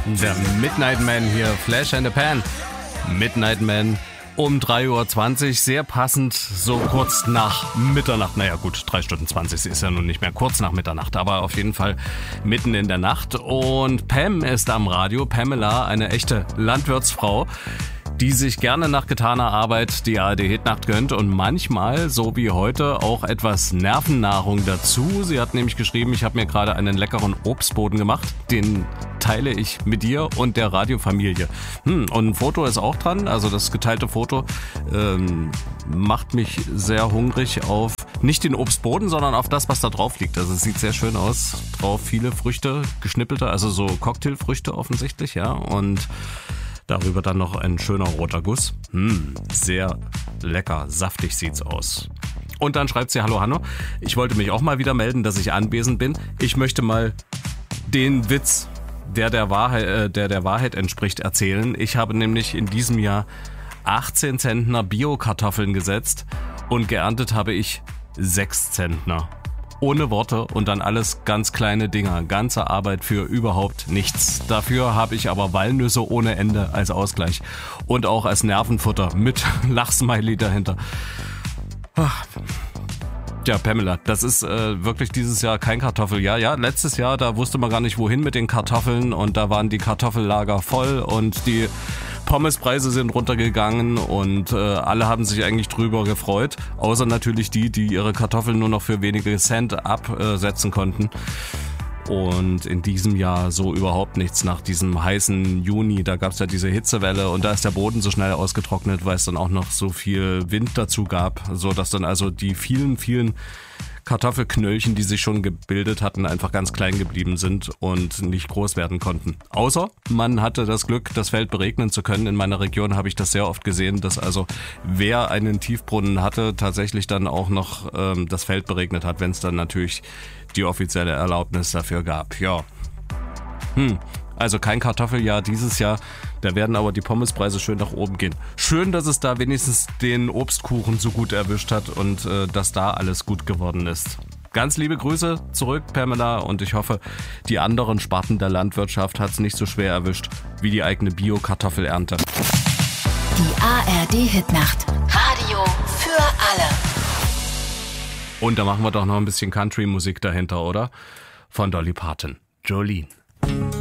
Der Midnight Man hier, Flash and the Pan. Midnight Man um 3:20 Uhr, sehr passend, so kurz nach Mitternacht. Naja gut, 3:20 ist ja nun nicht mehr kurz nach Mitternacht, aber auf jeden Fall mitten in der Nacht. Und Pam ist am Radio, Pamela, eine echte Landwirtsfrau, die sich gerne nach getaner Arbeit die ARD-Hitnacht gönnt und manchmal, so wie heute, auch etwas Nervennahrung dazu. Sie hat nämlich geschrieben, ich habe mir gerade einen leckeren Obstboden gemacht, den teile ich mit dir und der Radiofamilie. Und ein Foto ist auch dran, also das geteilte Foto macht mich sehr hungrig auf nicht den Obstboden, sondern auf das, was da drauf liegt. Also es sieht sehr schön aus, drauf viele Früchte, geschnippelte, also so Cocktailfrüchte offensichtlich, ja, und darüber dann noch ein schöner roter Guss. Sehr lecker, saftig sieht's aus. Und dann schreibt sie, hallo Hanno, ich wollte mich auch mal wieder melden, dass ich anwesend bin. Ich möchte mal den Witz, der Wahrheit entspricht, erzählen. Ich habe nämlich in diesem Jahr 18 Zentner Bio-Kartoffeln gesetzt und geerntet habe ich 6 Zentner. Ohne Worte und dann alles ganz kleine Dinger. Ganze Arbeit für überhaupt nichts. Dafür habe ich aber Walnüsse ohne Ende als Ausgleich. Und auch als Nervenfutter mit Lachsmiley dahinter. Ja, Pamela, das ist wirklich dieses Jahr kein Kartoffeljahr. Ja, letztes Jahr, da wusste man gar nicht wohin mit den Kartoffeln und da waren die Kartoffellager voll und die Pommespreise sind runtergegangen und alle haben sich eigentlich drüber gefreut, außer natürlich die ihre Kartoffeln nur noch für wenige Cent absetzen konnten. Und in diesem Jahr so überhaupt nichts nach diesem heißen Juni. Da gab es ja diese Hitzewelle und da ist der Boden so schnell ausgetrocknet, weil es dann auch noch so viel Wind dazu gab, so dass dann also die vielen Kartoffelknöllchen, die sich schon gebildet hatten, einfach ganz klein geblieben sind und nicht groß werden konnten. Außer man hatte das Glück, das Feld beregnen zu können. In meiner Region habe ich das sehr oft gesehen, dass also wer einen Tiefbrunnen hatte, tatsächlich dann auch noch das Feld beregnet hat, wenn es dann natürlich die offizielle Erlaubnis dafür gab. Ja. Also kein Kartoffeljahr dieses Jahr. Da werden aber die Pommespreise schön nach oben gehen. Schön, dass es da wenigstens den Obstkuchen so gut erwischt hat und dass da alles gut geworden ist. Ganz liebe Grüße zurück, Pamela, und ich hoffe, die anderen Sparten der Landwirtschaft hat es nicht so schwer erwischt wie die eigene Bio-Kartoffelernte. Die ARD-Hitnacht. Radio für alle. Und da machen wir doch noch ein bisschen Country-Musik dahinter, oder? Von Dolly Parton. Jolene.